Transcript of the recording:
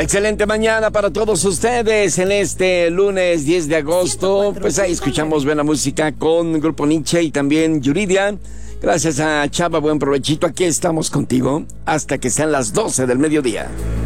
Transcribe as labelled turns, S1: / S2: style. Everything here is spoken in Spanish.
S1: Excelente mañana para todos ustedes en este lunes 10 de agosto. Pues ahí escuchamos buena música con Grupo Nietzsche y también Yuridia. Gracias a Chava, buen provechito. Aquí estamos contigo hasta que sean las 12 del mediodía.